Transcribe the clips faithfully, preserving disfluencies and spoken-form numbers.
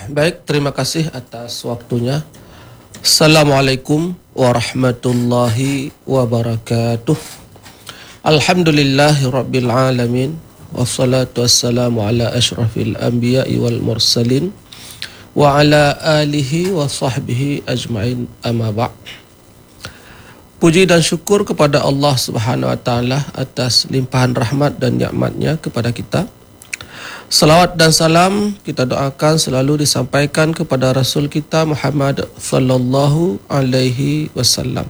Baik, terima kasih atas waktunya. Assalamualaikum warahmatullahi wabarakatuh. Alhamdulillahi rabbil alamin. Wassalatu wassalamu ala ashrafil anbiya'i wal mursalin wa ala alihi wa sahbihi ajma'in, amma ba'. Puji dan syukur kepada Allah Subhanahu wa taala atas limpahan rahmat dan nikmatnya kepada kita. Salawat dan salam kita doakan selalu disampaikan kepada Rasul kita Muhammad sallallahu alaihi wasallam.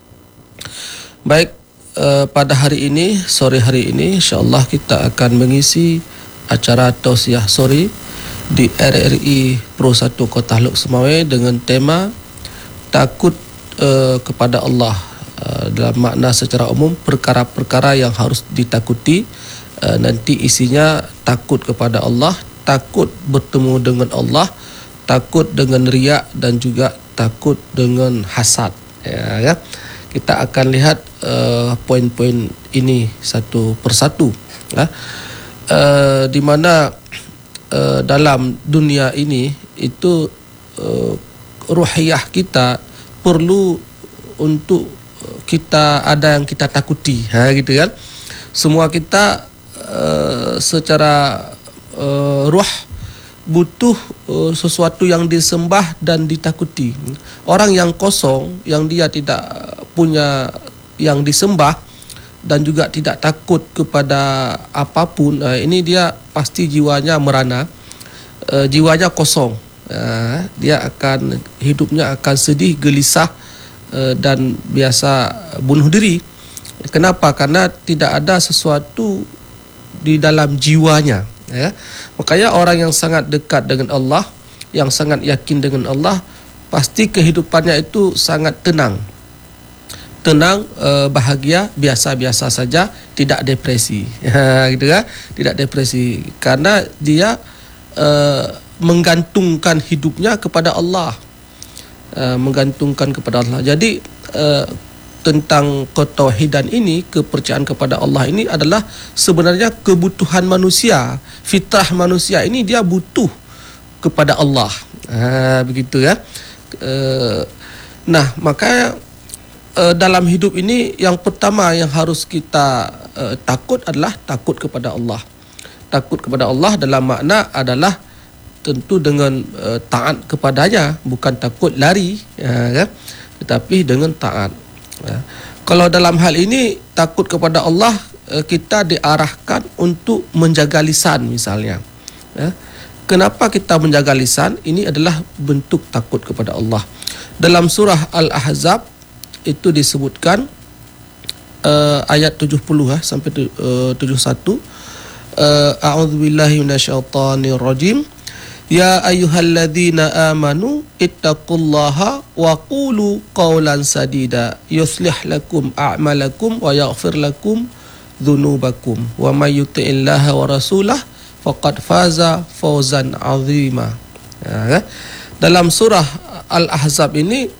Baik, eh, pada hari ini, sore hari ini insya-Allah kita akan mengisi acara tausiah sore di R R I Pro satu Kota Lok Semawe dengan tema takut eh, kepada Allah, eh, dalam makna secara umum perkara-perkara yang harus ditakuti. Uh, nanti isinya takut kepada Allah, takut bertemu dengan Allah, takut dengan riak dan juga takut dengan hasad. Ya, ya. Kita akan lihat uh, poin-poin ini satu persatu. Ya. Uh, di mana uh, dalam dunia ini itu uh, ruhiyah kita perlu untuk kita ada yang kita takuti, ha, gitu kan? Semua kita Uh, secara uh, ruh butuh uh, sesuatu yang disembah dan ditakuti. Orang yang kosong, yang dia tidak punya yang disembah dan juga tidak takut kepada apapun, uh, ini dia pasti jiwanya merana, uh, jiwanya kosong. Uh, dia akan hidupnya akan sedih, gelisah uh, dan biasa bunuh diri. Kenapa? Karena tidak ada sesuatu di dalam jiwanya, ya. Makanya orang yang sangat dekat dengan Allah, yang sangat yakin dengan Allah, pasti kehidupannya itu sangat tenang. Tenang, eh, bahagia, biasa-biasa saja, tidak depresi. Gitu kan? Tidak depresi karena dia eh, menggantungkan hidupnya kepada Allah. Eh, menggantungkan kepada Allah. Jadi eh, tentang ketauhidan ini, kepercayaan kepada Allah ini adalah sebenarnya kebutuhan manusia. Fitrah manusia ini dia butuh kepada Allah. Ha, begitu ya. E, nah, maka e, dalam hidup ini yang pertama yang harus kita e, takut adalah takut kepada Allah. Takut kepada Allah dalam makna adalah tentu dengan e, taat kepadanya, bukan takut lari, ya, kan? Tetapi dengan taat. Ya. Kalau dalam hal ini takut kepada Allah, kita diarahkan untuk menjaga lisan misalnya. Ya. Kenapa kita menjaga lisan? Ini adalah bentuk takut kepada Allah. Dalam surah Al-Ahzab itu disebutkan uh, ayat tujuh puluh ha, sampai uh, tujuh puluh satu. Uh, A'udzubillahi minasyaitonirrajim. Ya ayyuhalladzina amanu ittaqullaha wa qulu qawlan sadida yuslih lakum a'malakum wa yaghfir lakum dhunubakum wa may yuti'illaha wa rasulahu faqad faza fawzan 'azima. Ya, dalam surah Al-Ahzab ini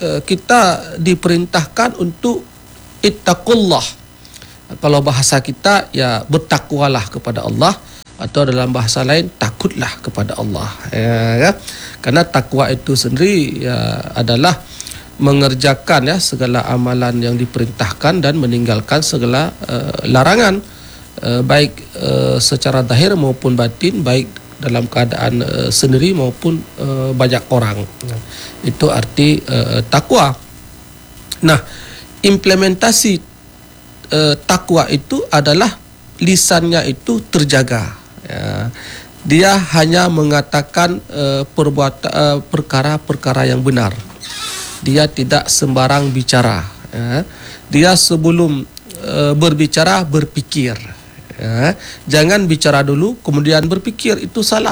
kita diperintahkan untuk ittaqullah. Kalau bahasa kita ya bertakwalah kepada Allah, atau dalam bahasa lain takutlah kepada Allah, ya, ya. Karena takwa itu sendiri ya, adalah mengerjakan ya segala amalan yang diperintahkan dan meninggalkan segala uh, larangan, uh, baik uh, secara zahir maupun batin, baik dalam keadaan uh, sendiri maupun uh, banyak orang. Nah, itu arti uh, takwa. Nah, implementasi uh, takwa itu adalah lisannya itu terjaga. Ya, dia hanya mengatakan uh, perbuatan uh, perkara-perkara yang benar. Dia tidak sembarang bicara. Ya. Dia sebelum uh, berbicara berpikir. Ya. Jangan bicara dulu kemudian berpikir, itu salah.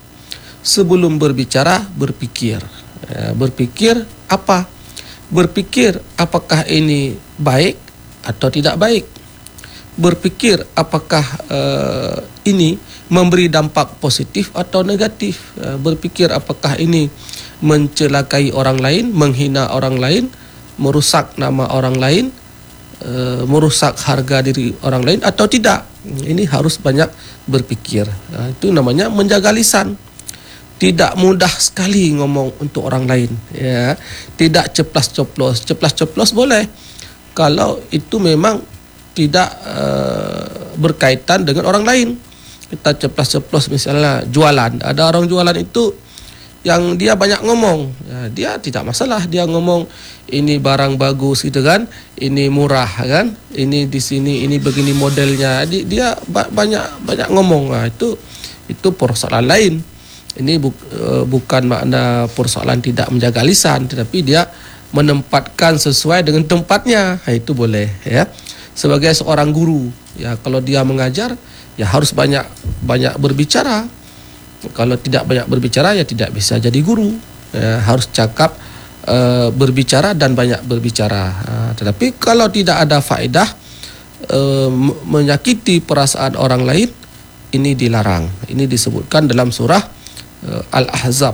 Sebelum berbicara berpikir. Ya. Berpikir apa? Berpikir apakah ini baik atau tidak baik. Berpikir apakah uh, ini memberi dampak positif atau negatif. Uh, berpikir apakah ini mencelakai orang lain, menghina orang lain, merusak nama orang lain, uh, merusak harga diri orang lain atau tidak. Ini harus banyak berpikir. Uh, itu namanya menjaga lisan. tidak mudah sekali ngomong untuk orang lain, ya. Tidak ceplas-ceplos. Ceplas-ceplos boleh kalau itu memang tidak uh, berkaitan dengan orang lain. Kita ceplas-ceplos misalnya jualan. Ada orang jualan itu yang dia banyak ngomong, ya, dia tidak masalah dia ngomong ini barang bagus gitu kan, ini murah kan, ini di sini ini begini modelnya. Dia banyak banyak ngomong. Nah, itu itu persoalan lain. Ini bu, uh, bukan makna persoalan tidak menjaga lisan, tetapi dia menempatkan sesuai dengan tempatnya. Nah, itu boleh, ya. Sebagai seorang guru, ya, kalau dia mengajar, ya harus banyak banyak berbicara. Kalau tidak banyak berbicara, ya tidak bisa jadi guru. Ya, harus cakap, uh, berbicara dan banyak berbicara. Uh, tetapi kalau tidak ada faedah, uh, menyakiti perasaan orang lain, ini dilarang. Ini disebutkan dalam surah Uh, Al-Ahzab,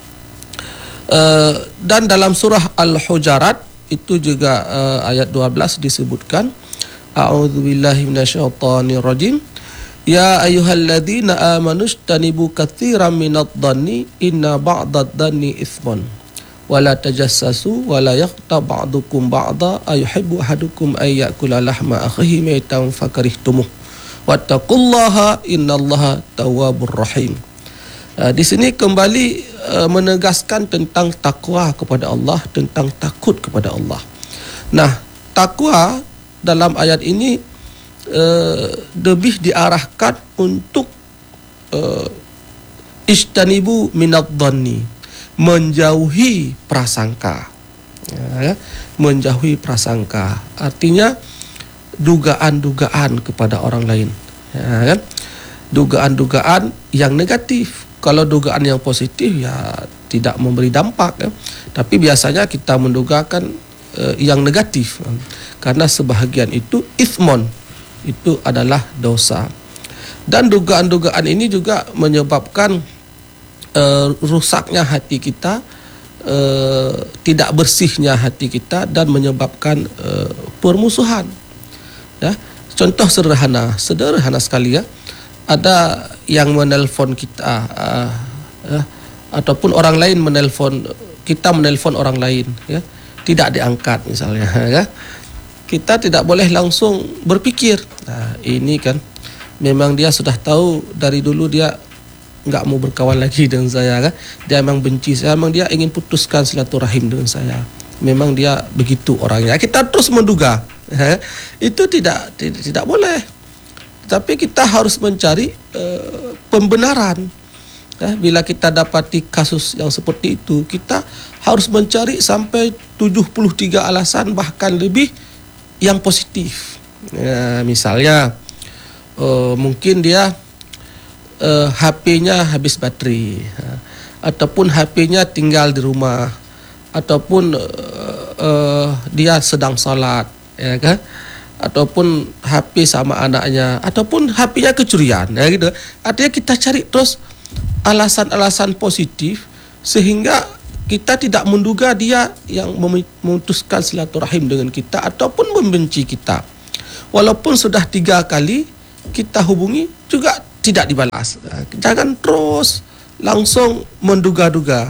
uh, dan dalam surah Al-Hujarat itu juga uh, ayat dua belas disebutkan, a'udzubillahi minasyaitonirrajim, ya ayyuhalladzina amanu ijtanibu katsiran minadh-dhanni inna ba'dadh-dhanni itsmun wa la tajassasu wa la yaghtab ba'dukum ba'dha ayuhibbu ahadukum ay ya'kula lahma akhihi maytan fakarihtumuh wattaqullaha innallaha tawwabur rahim. Uh, di sini kembali uh, menegaskan tentang takwa kepada Allah, tentang takut kepada Allah. Nah, takwa dalam ayat ini uh, lebih diarahkan untuk uh, ijtanibu minadh-dhanni, menjauhi prasangka. Ya, menjauhi prasangka artinya dugaan-dugaan kepada orang lain. Ya, kan? Dugaan-dugaan yang negatif. Kalau dugaan yang positif, ya tidak memberi dampak, ya. Tapi biasanya kita mendugakan uh, yang negatif, karena sebahagian itu ithmon, itu adalah dosa. Dan dugaan-dugaan ini juga menyebabkan uh, rusaknya hati kita, uh, tidak bersihnya hati kita, dan menyebabkan uh, permusuhan. Ya, contoh sederhana, sederhana sekali, ya. Ada yang menelpon kita, uh, uh, ataupun orang lain menelpon kita, menelpon orang lain, ya, tidak diangkat misalnya, ya. Kita tidak boleh langsung berpikir, nah, ini kan memang dia sudah tahu dari dulu dia nggak mau berkawan lagi dengan saya, kan? Dia memang benci saya, memang dia ingin putuskan silaturahim dengan saya. Memang dia begitu orangnya. Kita terus menduga, ya. Itu tidak tidak, tidak boleh. Tapi kita harus mencari uh, pembenaran. Ya, bila kita dapati kasus yang seperti itu, kita harus mencari sampai tujuh puluh tiga alasan, bahkan lebih, yang positif. Ya, misalnya, uh, mungkin dia uh, H P-nya habis baterai, ya, ataupun H P-nya tinggal di rumah, ataupun uh, uh, dia sedang salat, ya kan? Ataupun H P sama anaknya, ataupun H P-nya kecurian, ya gitu. Artinya kita cari terus alasan-alasan positif sehingga kita tidak menduga dia yang memutuskan silaturahim dengan kita ataupun membenci kita. Walaupun sudah tiga kali kita hubungi juga tidak dibalas. Jangan terus langsung menduga-duga.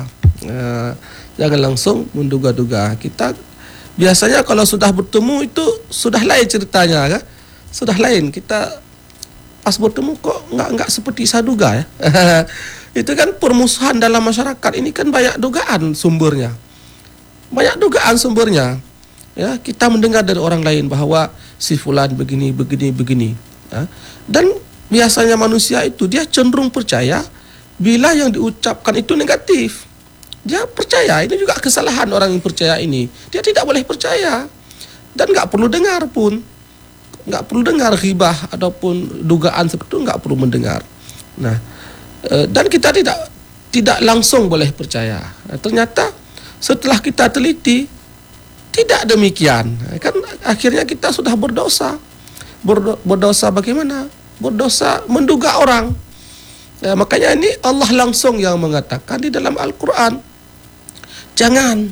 Jangan langsung menduga-duga. Kita biasanya kalau sudah bertemu itu sudah lain ceritanya, kan? Sudah lain. Kita pas bertemu kok nggak nggak seperti saya duga, ya. Itu kan permusuhan dalam masyarakat. Ini kan banyak dugaan sumbernya. Banyak dugaan sumbernya. Ya, kita mendengar dari orang lain bahwa si fulan begini begini begini. Ya. Dan biasanya manusia itu dia cenderung percaya bila yang diucapkan itu negatif. Dia percaya, ini juga kesalahan orang yang percaya ini. Dia tidak boleh percaya. Dan nggak perlu dengar pun. Nggak perlu dengar ghibah ataupun dugaan seperti itu, nggak perlu mendengar. Nah, e, dan kita tidak tidak langsung boleh percaya. Nah, ternyata setelah kita teliti, tidak demikian. Kan akhirnya kita sudah berdosa. Berdo, berdosa bagaimana? Berdosa menduga orang. Nah, makanya ini Allah langsung yang mengatakan di dalam Al-Quran, Jangan,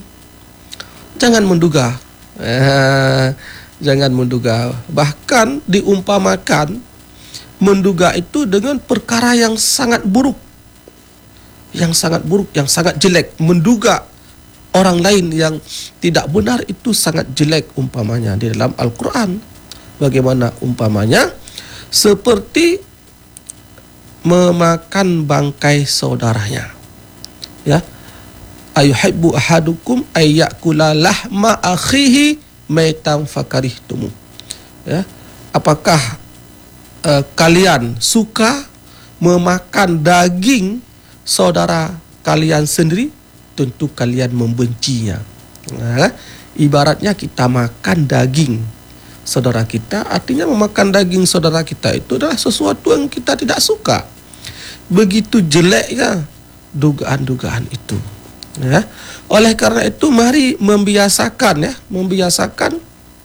jangan menduga, eh, jangan menduga. Bahkan diumpamakan menduga itu dengan perkara yang sangat buruk. yang sangat buruk, yang sangat jelek. Menduga orang lain yang tidak benar itu sangat jelek umpamanya di dalam Al-Quran. Bagaimana umpamanya? Seperti memakan bangkai saudaranya. Ya. Ayuhibbu ahadukum ayyakula lahma akhihi maitan fakarihtumu. Ya. Apakah uh, kalian suka memakan daging saudara kalian sendiri? Tentu kalian membencinya. Nah, ibaratnya kita makan daging saudara kita, artinya memakan daging saudara kita itu adalah sesuatu yang kita tidak suka. Begitu jeleknya dugaan-dugaan itu. Ya. Oleh karena itu mari membiasakan ya, membiasakan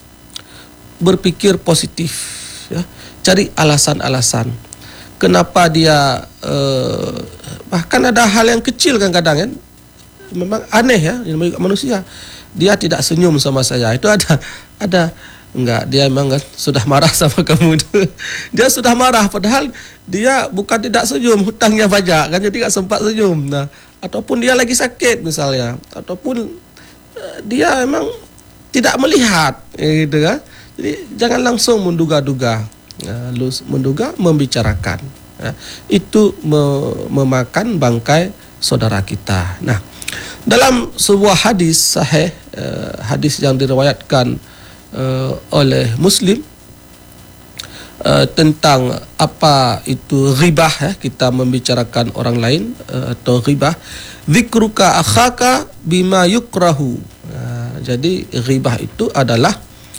berpikir positif ya. Cari alasan-alasan kenapa dia eh, bahkan ada hal yang kecil kan kadang kan memang aneh ya, manusia. Dia tidak senyum sama saya. Itu ada ada enggak, dia memang kan sudah marah sama kamu. Dia sudah marah padahal dia bukan tidak senyum, hutangnya banyak kan, jadi enggak sempat senyum. Nah, ataupun dia lagi sakit misalnya, ataupun uh, dia memang tidak melihat gitu kan. Jadi jangan langsung menduga-duga. Nah, menduga, membicarakan. Nah, itu me- memakan bangkai saudara kita. Nah, dalam sebuah hadis sahih, uh, hadis yang diriwayatkan uh, oleh Muslim uh, tentang apa itu ghibah ya, kita membicarakan orang lain uh, atau ghibah, dzikruka akhaka bima yukrahu. Uh, jadi ghibah itu adalah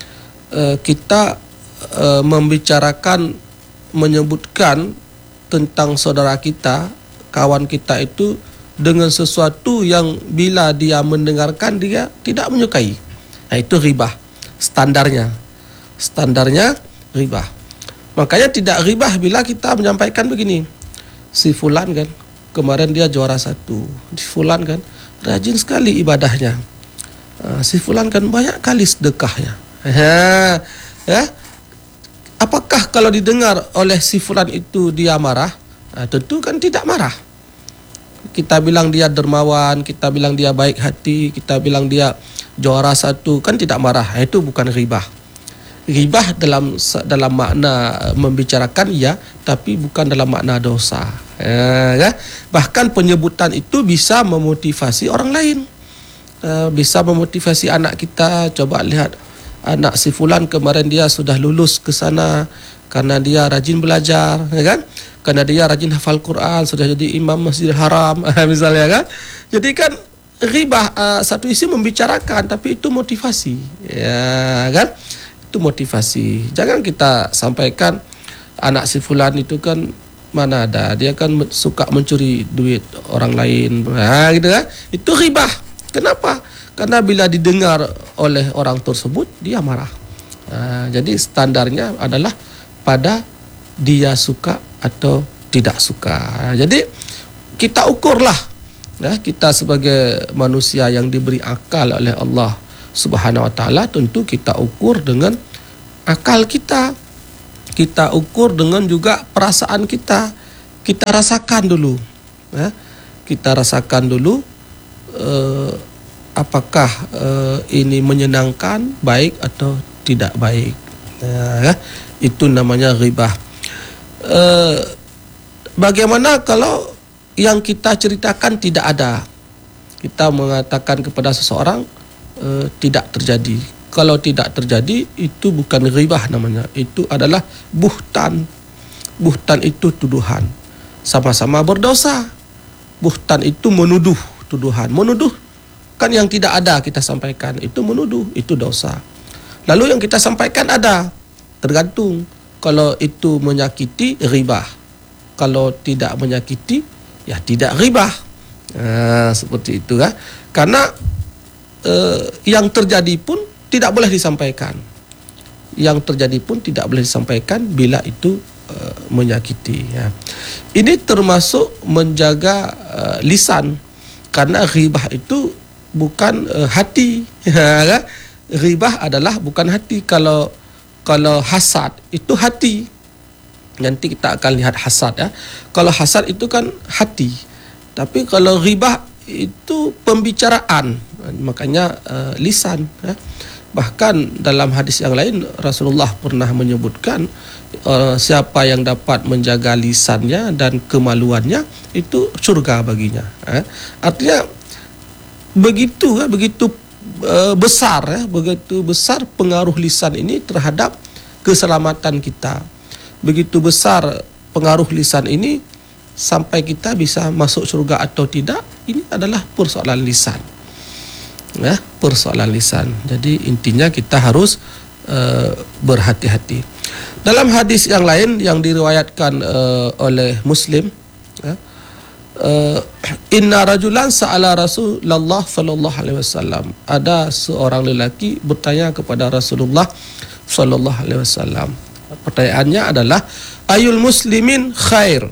uh, kita uh, membicarakan, menyebutkan tentang saudara kita, kawan kita itu dengan sesuatu yang bila dia mendengarkan dia tidak menyukai. Nah, itu ghibah. Standarnya. Standarnya ghibah. Makanya tidak ghibah bila kita menyampaikan begini. Si fulan kan, kemarin dia juara satu. Si fulan kan, rajin sekali ibadahnya. Si fulan kan banyak kali sedekahnya. Ya, ya. Apakah kalau didengar oleh si fulan itu dia marah? Nah, tentu kan tidak marah. Kita bilang dia dermawan, kita bilang dia baik hati, kita bilang dia juara satu, kan tidak marah. Itu bukan ghibah. Ghibah dalam dalam makna membicarakan ya, tapi bukan dalam makna dosa. Ya, ya? Bahkan penyebutan itu bisa memotivasi orang lain, uh, bisa memotivasi anak kita. Coba lihat anak si fulan kemarin dia sudah lulus ke sana karena dia rajin belajar, ya kan? Karena dia rajin hafal Quran, sudah jadi imam Masjidil Haram, misalnya kan. Jadi kan ghibah uh, satu isi membicarakan, tapi itu motivasi, ya kan? Itu motivasi. Jangan kita sampaikan anak si fulan itu kan mana ada, dia kan suka mencuri duit orang lain, nah, gitu kan? Itu ghibah. Kenapa? Karena bila didengar oleh orang tersebut dia marah. Nah, jadi standarnya adalah pada dia suka atau tidak suka. Jadi kita ukurlah, ya, kita sebagai manusia yang diberi akal oleh Allah Subhanahu Wa Taala, tentu kita ukur dengan akal kita, kita ukur dengan juga perasaan kita, kita rasakan dulu, ya, kita rasakan dulu eh, apakah eh, ini menyenangkan, baik atau tidak baik. Ya, itu namanya ghibah. Uh, bagaimana kalau yang kita ceritakan tidak ada? Kita mengatakan kepada seseorang uh, tidak terjadi. Kalau tidak terjadi, itu bukan ghibah namanya. Itu adalah buhtan. Buhtan itu tuduhan. Sama-sama berdosa. Buhtan itu menuduh tuduhan. Menuduh kan yang tidak ada kita sampaikan. Itu menuduh, itu dosa. Lalu yang kita sampaikan ada. Tergantung. Kalau itu menyakiti, ghibah. Kalau tidak menyakiti, ya tidak ghibah. Nah, seperti itu kan. Karena eh, yang terjadi pun tidak boleh disampaikan. Yang terjadi pun tidak boleh disampaikan bila itu eh, menyakiti. Ya. Ini termasuk menjaga eh, lisan. Karena ghibah itu bukan eh, hati. Ya, ghibah adalah bukan hati. Kalau Kalau hasad itu hati. Nanti kita akan lihat hasad ya. Kalau hasad itu kan hati. Tapi kalau ghibah itu pembicaraan, makanya uh, lisan. Ya. Bahkan dalam hadis yang lain Rasulullah pernah menyebutkan uh, siapa yang dapat menjaga lisannya dan kemaluannya itu surga baginya. Ya. Artinya begitu, ya, begitu uh, besar, ya, begitu besar pengaruh lisan ini terhadap keselamatan kita. Begitu besar pengaruh lisan ini sampai kita bisa masuk surga atau tidak, ini adalah persoalan lisan. Ya, persoalan lisan. Jadi intinya kita harus uh, berhati-hati. Dalam hadis yang lain yang diriwayatkan uh, oleh Muslim, ya, uh, inna rajulan sa'ala Rasulullah sallallahu alaihi wasallam. Ada seorang lelaki bertanya kepada Rasulullah sallallahu alaihi wasallam. Pertanyaannya adalah ayul muslimin khair?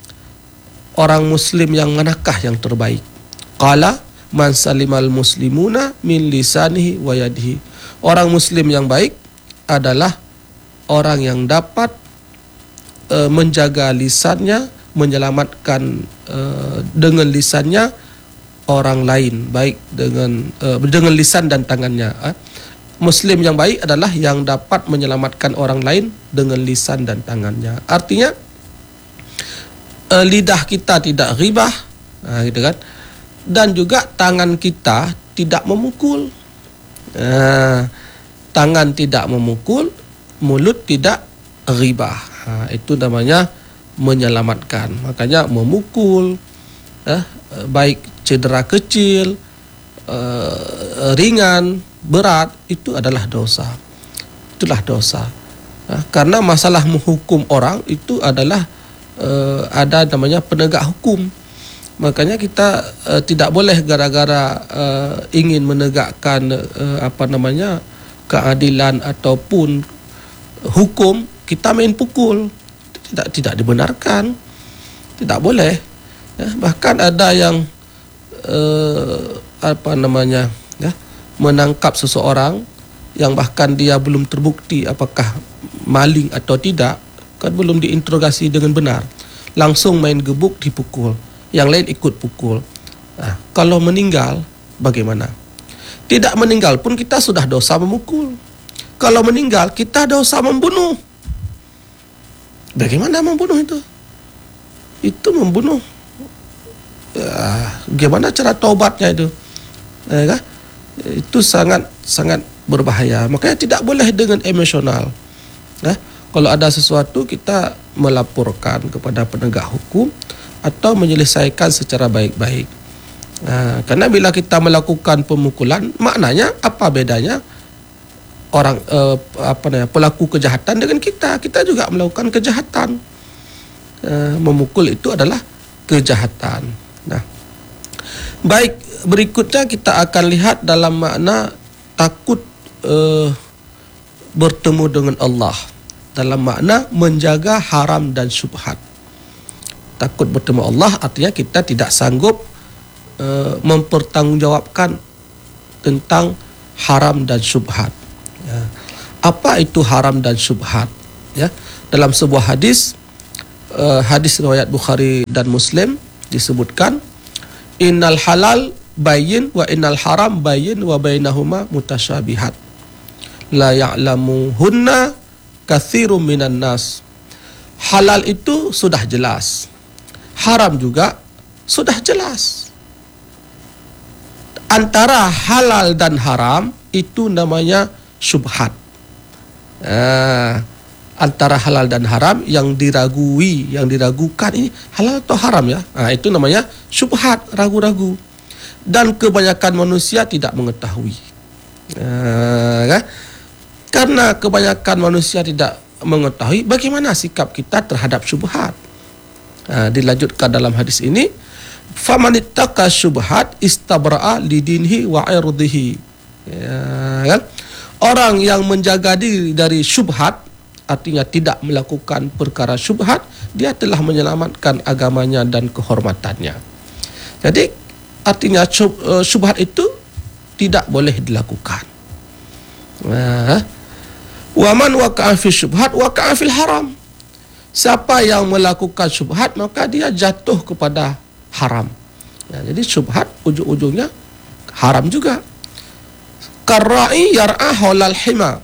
Orang muslim yang manakah yang terbaik? Qala man salimal muslimuna min lisanihi wa yadihi. Orang muslim yang baik adalah orang yang dapat uh, menjaga lisannya, menyelamatkan uh, dengan lisannya orang lain, baik dengan uh, dengan lisan dan tangannya. Uh. Muslim yang baik adalah yang dapat menyelamatkan orang lain dengan lisan dan tangannya. Artinya uh, lidah kita tidak ghibah, uh, gitu kan? Dan juga tangan kita tidak memukul. Uh, tangan tidak memukul, mulut tidak ghibah. Uh, itu namanya menyelamatkan. Makanya memukul, uh, baik cedera kecil, uh, ringan, berat, itu adalah dosa. Itulah dosa. Uh, karena masalah menghukum orang itu adalah uh, ada namanya penegak hukum. Makanya kita uh, tidak boleh gara-gara uh, ingin menegakkan uh, apa namanya keadilan ataupun hukum kita main pukul. Tidak tidak dibenarkan. Tidak boleh. Ya, bahkan ada yang uh, apa namanya ya, menangkap seseorang yang bahkan dia belum terbukti apakah maling atau tidak, kan belum diinterogasi dengan benar. Langsung main gebuk dipukul. Yang lain ikut pukul. Nah, kalau meninggal, bagaimana? Tidak meninggal pun kita sudah dosa memukul. Kalau meninggal, kita dosa membunuh. Bagaimana membunuh itu? Itu membunuh. Ya, bagaimana cara taubatnya itu? Ya, kan? Itu sangat sangat berbahaya. Makanya tidak boleh dengan emosional. Ya, kalau ada sesuatu kita melaporkan kepada penegak hukum atau menyelesaikan secara baik-baik. Nah, karena bila kita melakukan pemukulan, maknanya apa bedanya orang eh, apa namanya pelaku kejahatan dengan kita? Kita juga melakukan kejahatan. Eh, memukul itu adalah kejahatan. Nah, baik, berikutnya kita akan lihat dalam makna takut eh, bertemu dengan Allah, dalam makna menjaga haram dan syubhat. Takut bertemu Allah artinya kita tidak sanggup uh, mempertanggungjawabkan tentang haram dan syubhat. Ya. Apa itu haram dan syubhat? Ya. Dalam sebuah hadis, uh, hadis riwayat Bukhari dan Muslim disebutkan, innal halal bayyin wa innal haram bayyin wa bainahuma mutasyabihat. La ya'lamuhunna katsirun minan nas. Halal itu sudah jelas. Haram juga sudah jelas. Antara halal dan haram itu namanya syubhat. Nah, antara halal dan haram yang diragui, yang diragukan ini halal atau haram ya. Nah, itu namanya syubhat, ragu-ragu. Dan kebanyakan manusia tidak mengetahui. Nah, kan? Karena kebanyakan manusia tidak mengetahui, bagaimana sikap kita terhadap syubhat. Nah, dilanjutkan dalam hadis ini, famanittaka syubhat istabra'a lidinhi wa irdihi. Ya, kan? Orang yang menjaga diri dari syubhat, artinya tidak melakukan perkara syubhat, dia telah menyelamatkan agamanya dan kehormatannya. Jadi artinya syubhat itu tidak boleh dilakukan. Nah, wa man waqa'a fi syubhat waqa'a fil haram. Siapa yang melakukan syubhat maka dia jatuh kepada haram. Ya, jadi syubhat ujung-ujungnya haram juga. Karra'i yar'a haulal hima,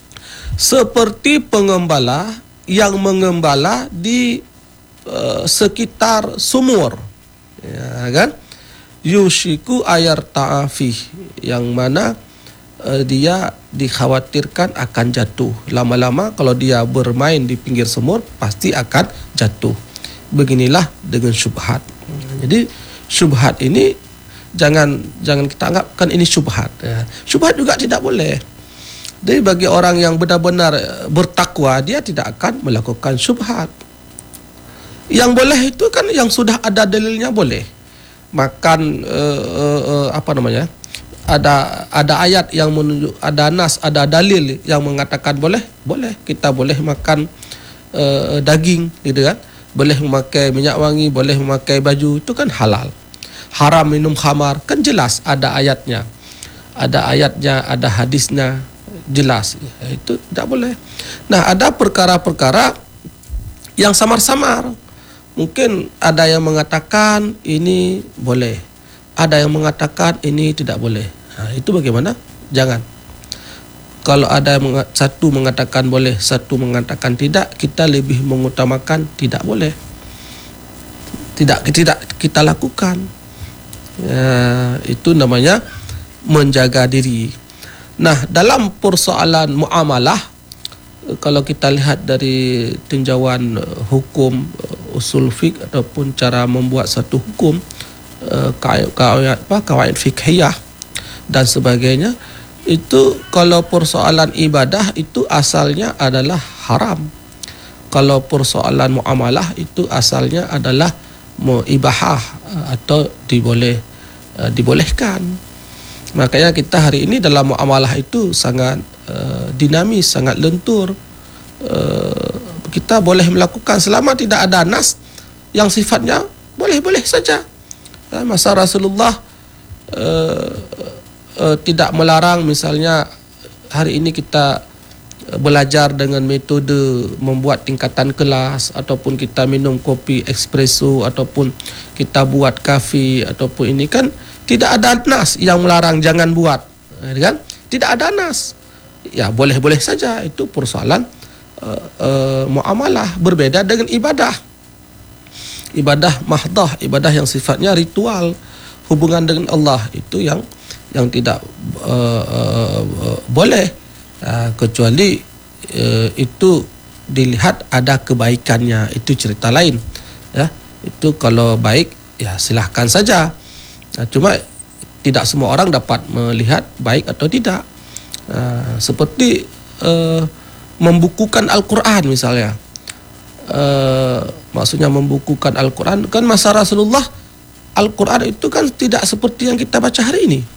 seperti pengembala yang mengembala di uh, sekitar sumur, ya kan? Yushiku ayar ta'afi, yang mana uh, dia dikhawatirkan akan jatuh. Lama-lama kalau dia bermain di pinggir sumur pasti akan jatuh. Beginilah dengan syubhat. Jadi syubhat ini jangan jangan kita anggapkan ini syubhat. Ya. Syubhat juga tidak boleh. Jadi bagi orang yang benar-benar bertakwa, dia tidak akan melakukan syubhat. Yang boleh itu kan yang sudah ada dalilnya boleh. Makan uh, uh, uh, apa namanya? Ada ada ayat yang menunjuk, ada nas, ada dalil yang mengatakan boleh, boleh. Kita boleh makan uh, daging, gitu kan? Boleh memakai minyak wangi, boleh memakai baju, itu kan halal. Haram minum khamar, kan jelas ada ayatnya. Ada ayatnya, ada hadisnya, jelas. Itu tidak boleh. Nah, ada perkara-perkara yang samar-samar. Mungkin ada yang mengatakan ini boleh, ada yang mengatakan ini tidak boleh. Nah, itu bagaimana? Jangan. Kalau ada yang satu mengatakan boleh, satu mengatakan tidak, kita lebih mengutamakan tidak boleh. Tidak, tidak kita lakukan. Ya, itu namanya menjaga diri. Nah, dalam persoalan muamalah, kalau kita lihat dari tinjauan hukum, usul fiqh ataupun cara membuat satu hukum, kawaid apa kawaid fiqhiyah dan sebagainya, itu kalau persoalan ibadah itu asalnya adalah haram. Kalau persoalan muamalah itu asalnya adalah ibahah atau diboleh uh, dibolehkan. Makanya kita hari ini dalam muamalah itu sangat uh, dinamis, sangat lentur. Uh, kita boleh melakukan selama tidak ada nas yang sifatnya boleh-boleh saja. Uh, masa Rasulullah uh, uh, tidak melarang, misalnya hari ini kita belajar dengan metode membuat tingkatan kelas, ataupun kita minum kopi espresso, ataupun kita buat kafe, ataupun ini kan tidak ada nas yang melarang jangan buat, kan? Tidak ada nas. Ya boleh-boleh saja. Itu persoalan uh, uh, muamalah, berbeda dengan ibadah. Ibadah mahdah, ibadah yang sifatnya ritual, hubungan dengan Allah, itu yang yang tidak uh, uh, uh, boleh. Uh, kecuali uh, itu dilihat ada kebaikannya, itu cerita lain, ya. Itu kalau baik ya silahkan saja. Uh, cuma tidak semua orang dapat melihat baik atau tidak. Uh, seperti uh, membukukan Al-Quran misalnya, uh, maksudnya membukukan Al-Quran, kan masa Rasulullah Al-Quran itu kan tidak seperti yang kita baca hari ini.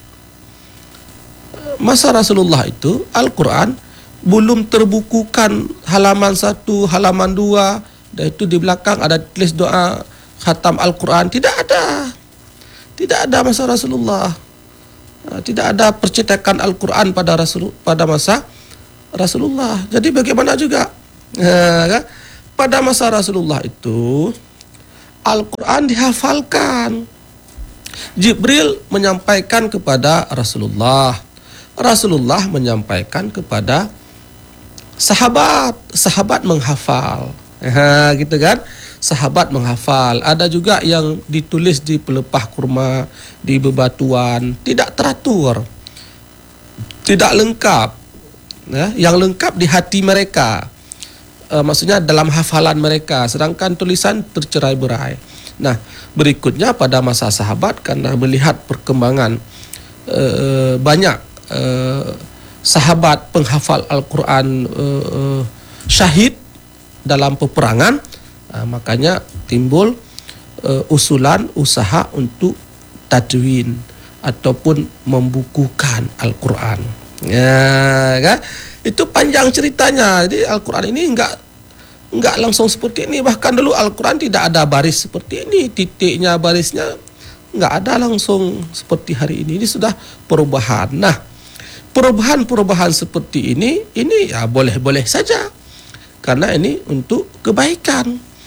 Masa Rasulullah itu Al-Quran belum terbukukan halaman satu, halaman dua, dan itu di belakang ada tulis doa khatam Al-Quran. Tidak ada. Tidak ada masa Rasulullah. Tidak ada percetakan Al-Quran pada Rasul pada masa Rasulullah. Jadi bagaimana juga? Pada masa Rasulullah itu Al-Quran dihafalkan. Jibril menyampaikan kepada Rasulullah. Rasulullah menyampaikan kepada sahabat, sahabat menghafal, ha, gitu kan? Sahabat menghafal. Ada juga yang ditulis di pelepah kurma, di bebatuan, tidak teratur, tidak lengkap. Ya, yang lengkap di hati mereka, e, maksudnya dalam hafalan mereka, sedangkan tulisan tercerai-berai. Nah, berikutnya pada masa sahabat, karena melihat perkembangan e, banyak Uh, sahabat penghafal Al-Quran uh, uh, syahid dalam peperangan, uh, makanya timbul uh, usulan usaha untuk tadwin ataupun membukukan Al-Quran. Ya, kan? Itu panjang ceritanya. Jadi Al-Quran ini enggak enggak langsung seperti ini. Bahkan dulu Al-Quran tidak ada baris seperti ini, titiknya, barisnya enggak ada langsung seperti hari ini. Ini sudah perubahan. Nah, perubahan-perubahan seperti ini, ini ya boleh-boleh saja, karena ini untuk kebaikan.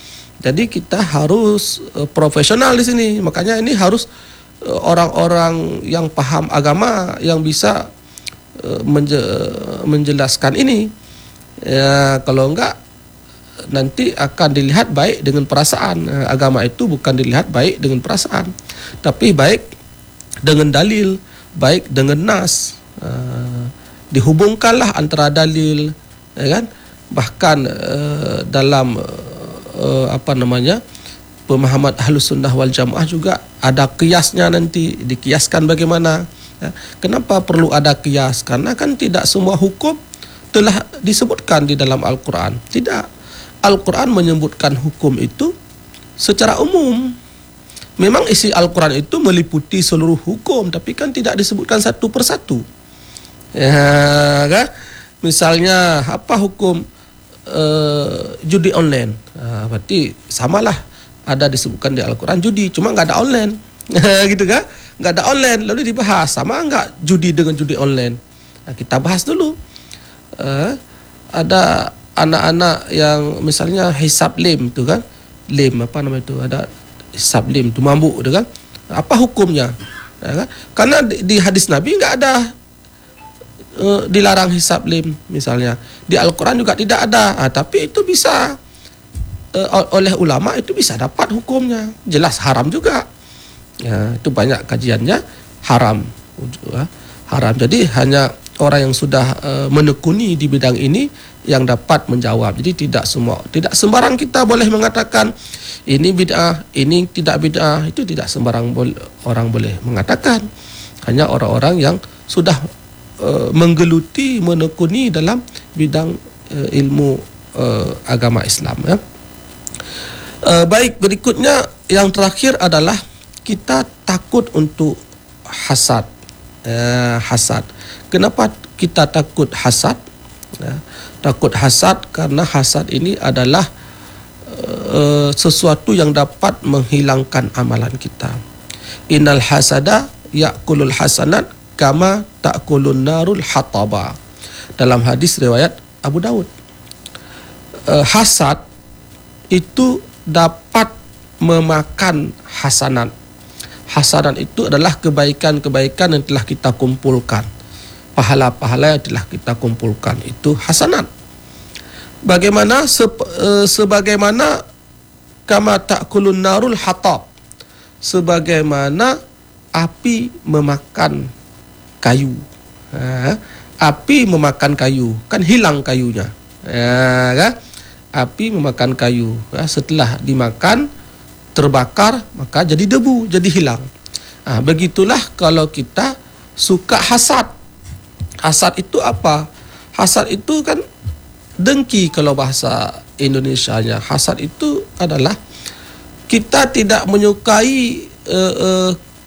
Jadi kita harus uh, profesional di sini. Makanya ini harus uh, orang-orang yang paham agama yang bisa uh, menje- menjelaskan ini. Ya, kalau enggak nanti akan dilihat baik dengan perasaan. Uh, agama itu bukan dilihat baik dengan perasaan, tapi baik dengan dalil, baik dengan nas. Uh, dihubungkanlah antara dalil, ya kan? Bahkan uh, dalam uh, apa namanya pemahaman Ahlus Sunnah wal Jamaah juga ada kiasnya, nanti dikiaskan bagaimana. Ya. Kenapa perlu ada kias? Karena kan tidak semua hukum telah disebutkan di dalam Al-Quran. Tidak. Al-Quran menyebutkan hukum itu secara umum. Memang isi Al-Quran itu meliputi seluruh hukum, tapi kan tidak disebutkan satu persatu. Ya, kan? Misalnya apa hukum uh, judi online? Uh, berarti samalah, ada disebutkan di Al-Quran judi, cuma nggak ada online, gitu kan? Nggak ada online, lalu dibahas sama nggak judi dengan judi online? Nah, kita bahas dulu. Uh, ada anak-anak yang misalnya hisab lim, tu kan? Lim apa nama itu? Ada hisab lim, tu mabuk, tu kan? Apa hukumnya? Ya, kan? Karena di, di hadis Nabi nggak ada Uh, dilarang hisab lim misalnya. Di Al-Quran juga tidak ada. Ha, tapi itu bisa uh, oleh ulama itu bisa dapat hukumnya. Jelas haram juga. Ya, itu banyak kajiannya haram. Uh, haram. Jadi hanya orang yang sudah uh, menekuni di bidang ini yang dapat menjawab. Jadi tidak semua, tidak sembarang kita boleh mengatakan ini bid'ah, ini tidak bid'ah. Itu tidak sembarang bol- orang boleh mengatakan. Hanya orang-orang yang sudah Uh, menggeluti, menekuni dalam bidang uh, ilmu uh, agama Islam. Ya. Uh, baik, berikutnya yang terakhir adalah kita takut untuk hasad. Uh, hasad. Kenapa kita takut hasad? Ya. Takut hasad karena hasad ini adalah uh, sesuatu yang dapat menghilangkan amalan kita. Innal hasada ya'kulul hasanat kama ta'kulun narul hataba. Dalam hadis riwayat Abu Daud. Uh, hasad itu dapat memakan hasanat. Hasanat itu adalah kebaikan-kebaikan yang telah kita kumpulkan. Pahala-pahala yang telah kita kumpulkan itu hasanat. Bagaimana se- uh, sebagaimana kama ta'kulun narul hatab. Sebagaimana api memakan kayu. Ha, api memakan kayu, kan hilang kayunya. Ha, kan? Api memakan kayu. Ha, setelah dimakan, terbakar, maka jadi debu, jadi hilang. Ha, begitulah kalau kita suka hasad. Hasad itu apa? Hasad itu kan dengki kalau bahasa Indonesianya. Hasad itu adalah kita tidak menyukai uh, uh,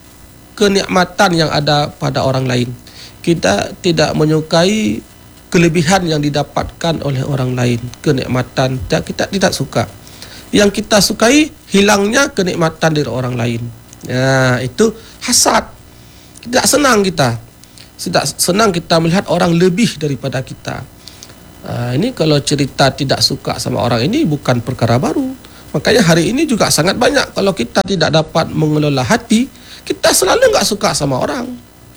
kenikmatan yang ada pada orang lain. Kita tidak menyukai kelebihan yang didapatkan oleh orang lain, kenikmatan kita tidak suka. Yang kita sukai hilangnya kenikmatan dari orang lain. Ya, itu hasad. Tidak senang kita. Tidak senang kita melihat orang lebih daripada kita. Nah, ini kalau cerita tidak suka sama orang ini bukan perkara baru. Makanya hari ini juga sangat banyak kalau kita tidak dapat mengelola hati, kita selalu nggak suka sama orang.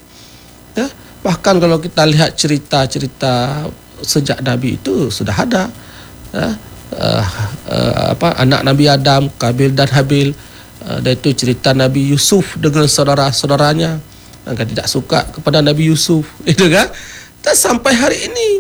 Ya, bahkan kalau kita lihat cerita-cerita sejak Nabi itu sudah ada. Ya, uh, uh, apa anak Nabi Adam, Kabil dan Habil. Uh, dan itu cerita Nabi Yusuf dengan saudara-saudaranya. Mereka tidak suka kepada Nabi Yusuf, itu kan? Dan sampai hari ini,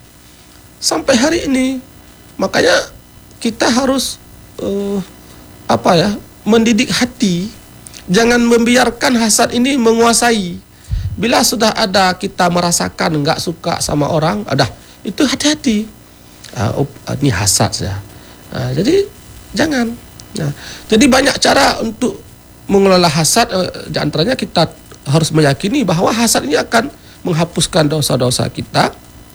sampai hari ini, makanya kita harus uh, apa ya, mendidik hati. Jangan membiarkan hasad ini menguasai. Bila sudah ada kita merasakan enggak suka sama orang, ada itu hati-hati. Uh, oh, ini hasad saja. Uh, jadi jangan. Nah, jadi banyak cara untuk mengelola hasad. Uh, di antaranya kita harus meyakini bahwa hasad ini akan menghapuskan dosa-dosa kita.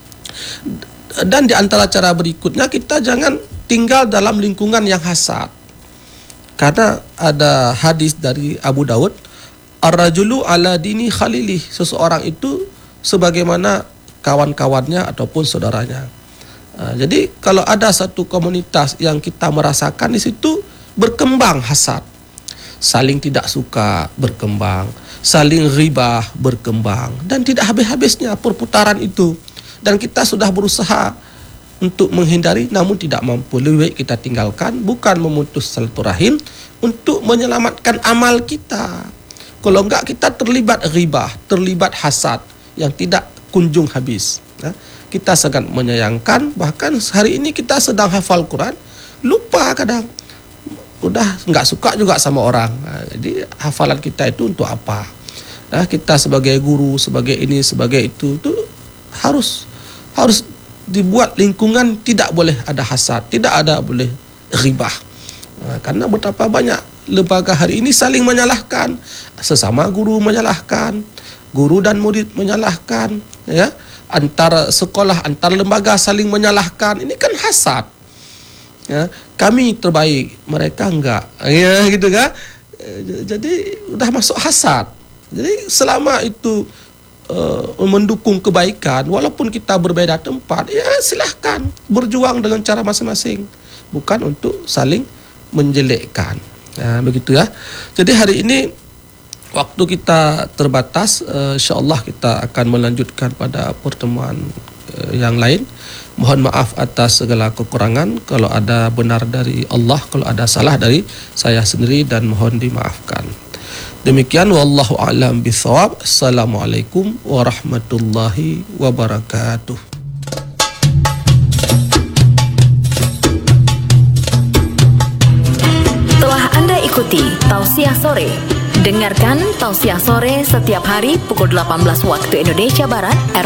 Dan di antara cara berikutnya, kita jangan tinggal dalam lingkungan yang hasad. Karena ada hadis dari Abu Daud, ar-rajulu ala dini khalilih, seseorang itu sebagaimana kawan-kawannya ataupun saudaranya. Uh, jadi kalau ada satu komunitas yang kita merasakan di situ berkembang hasad. Saling tidak suka berkembang, saling ribah berkembang, dan tidak habis-habisnya perputaran itu. Dan kita sudah berusaha untuk menghindari namun tidak mampu. Lebih baik kita tinggalkan, bukan memutus silaturahim, untuk menyelamatkan amal kita. Kalau enggak, kita terlibat ribah, terlibat hasad yang tidak kunjung habis. Kita sangat menyayangkan, bahkan hari ini kita sedang hafal Quran, lupa kadang, udah enggak suka juga sama orang. Jadi hafalan kita itu untuk apa? Kita sebagai guru, sebagai ini, sebagai itu, itu harus harus dibuat lingkungan tidak boleh ada hasad, tidak ada boleh ribah. Karena betapa banyak lembaga hari ini saling menyalahkan, sesama guru menyalahkan, guru dan murid menyalahkan, ya, antara sekolah, antara lembaga saling menyalahkan. Ini kan hasad. Ya, kami terbaik, mereka enggak, ya, gitu kan? Jadi udah masuk hasad. Jadi selama itu uh, mendukung kebaikan, walaupun kita berbeda tempat, ya silahkan berjuang dengan cara masing-masing, bukan untuk saling menjelekkan. Ya, begitu ya. Jadi hari ini waktu kita terbatas, uh, insya-Allah kita akan melanjutkan pada pertemuan uh, yang lain. Mohon maaf atas segala kekurangan, kalau ada benar dari Allah, kalau ada salah dari saya sendiri, dan mohon dimaafkan. Demikian, wallahu a'lam bishawab. Assalamualaikum warahmatullahi wabarakatuh. Telah Anda ikuti Tausiah Sore. Dengarkan Tausiah Sore setiap hari pukul delapan belas waktu Indonesia Barat.